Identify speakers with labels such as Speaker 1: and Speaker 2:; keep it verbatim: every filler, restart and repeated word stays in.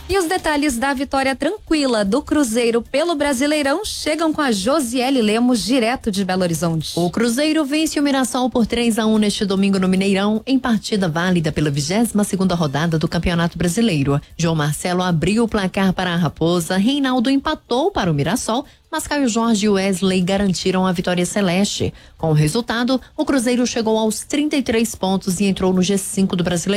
Speaker 1: E os detalhes da vitória tranquila do Cruzeiro pelo Brasileirão chegam com a Josiele Lemos, direto de Belo Horizonte.
Speaker 2: O Cruzeiro vence o Mirassol por três a um neste domingo no Mineirão, em partida válida pela vigésima segunda rodada do Campeonato Brasileiro. João Marcelo abriu o placar para a Raposa, Reinaldo empatou para o Mirassol, mas Caio Jorge e Wesley garantiram a vitória celeste. Com o resultado, o Cruzeiro chegou aos trinta e três pontos e entrou no G cinco do Brasileiro.